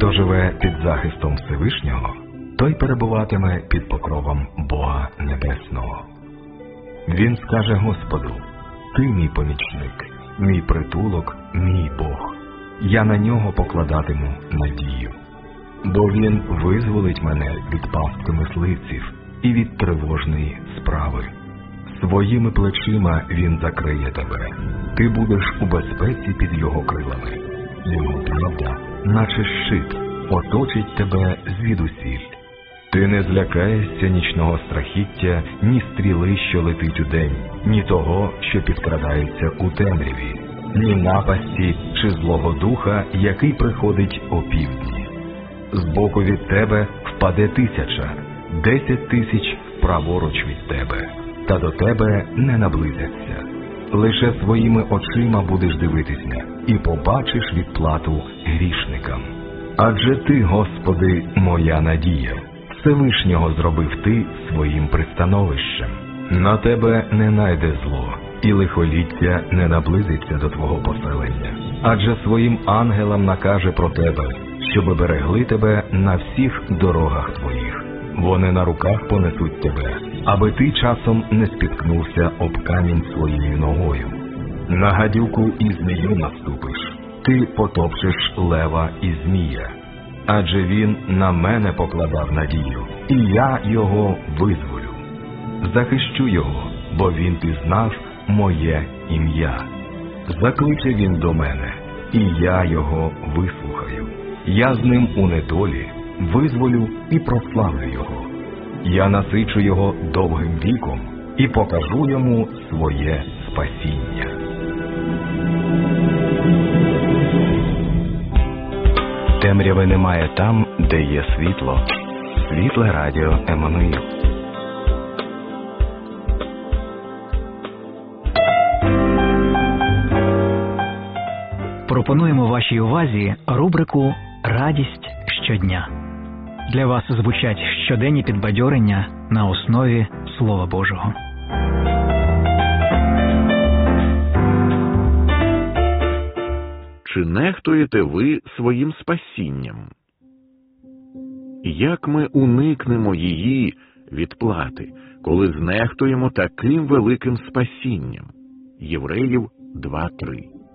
Хто живе під захистом Всевишнього, той перебуватиме під покровом Бога Небесного. Він скаже Господу: «Ти мій помічник, мій притулок, мій Бог. Я на нього покладатиму надію. Бо він визволить мене від пастки мисливців і від тривожної справи. Своїми плечима він закриє тебе. Ти будеш у безпеці під його крилами. Його правда, наче щит, оточить тебе звідусіль. Ти не злякаєшся нічного страхіття, ні стріли, що летить удень, ні того, що підкрадається у темряві, ні напасті чи злого духа, який приходить опівдні. Збоку від тебе впаде 1000, 10 тисяч праворуч від тебе, та до тебе не наблизяться. Лише своїми очима будеш дивитися і побачиш відплату грішникам. Адже ти, Господи, моя надія, Всевишнього зробив ти своїм пристановищем. На тебе не найде зло, і лихоліття не наблизиться до твого поселення. Адже своїм ангелам накаже про тебе, щоби берегли тебе на всіх дорогах твоїх. Вони на руках понесуть тебе, аби ти часом не спіткнувся об камінь своєю ногою. На гадюку і змію наступиш, ти потопчеш лева і змія. Адже він на мене покладав надію, і я його визволю. Захищу його, бо він пізнав моє ім'я. Закличе він до мене, і я його вислухаю. Я з ним у недолі визволю і прославлю його. Я насичу його довгим віком і покажу йому своє спасіння. Темряви немає там, де є світло. Світле радіо Еммануїл. Пропонуємо вашій увазі рубрику «Радість щодня». Для вас звучать щоденні підбадьорення на основі Слова Божого. Чи нехтуєте ви своїм спасінням? Як ми уникнемо її відплати, коли знехтуємо таким великим спасінням? Євреїв 2:3.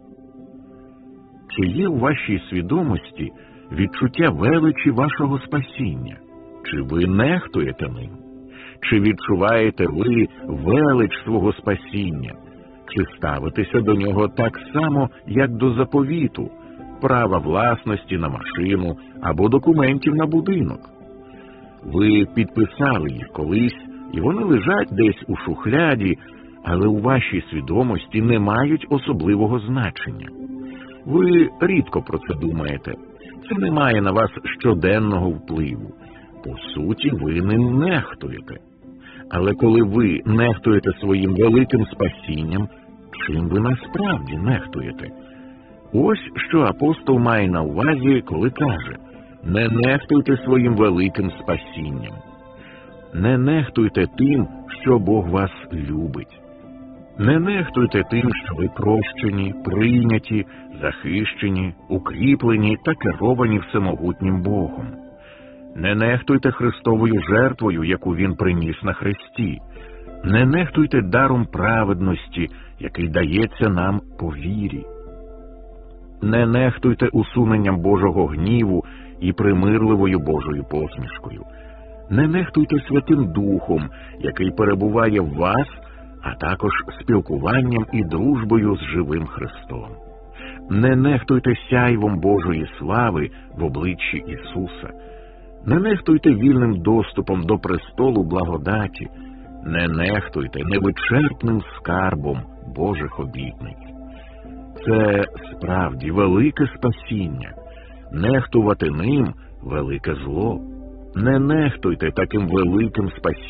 Чи є у вашій свідомості відчуття величі вашого спасіння? Чи ви нехтуєте ним? Чи відчуваєте ви велич свого спасіння? Чи ставитеся до нього так само, як до заповіту, права власності на машину або документів на будинок? Ви підписали їх колись, і вони лежать десь у шухляді, але у вашій свідомості не мають особливого значення. Ви рідко про це думаєте. Це не має на вас щоденного впливу. По суті, ви ним нехтуєте. Але коли ви нехтуєте своїм великим спасінням, чим ви насправді нехтуєте? Ось що апостол має на увазі, коли каже: «Не нехтуйте своїм великим спасінням». Не нехтуйте тим, що Бог вас любить. Не нехтуйте тим, що ви прощені, прийняті, захищені, укріплені та керовані всемогутнім Богом. Не нехтуйте Христовою жертвою, яку Він приніс на хресті. Не нехтуйте даром праведності, який дається нам по вірі. Не нехтуйте усуненням Божого гніву і примирливою Божою посмішкою. Не нехтуйте Святим Духом, який перебуває в вас, а також спілкуванням і дружбою з живим Христом. Не нехтуйте сяйвом Божої слави в обличчі Ісуса. Не нехтуйте вільним доступом до престолу благодаті. Не нехтуйте невичерпним скарбом Божих обітниць. Це справді велике спасіння. Нехтувати ним – велике зло. Не нехтуйте таким великим спасінням.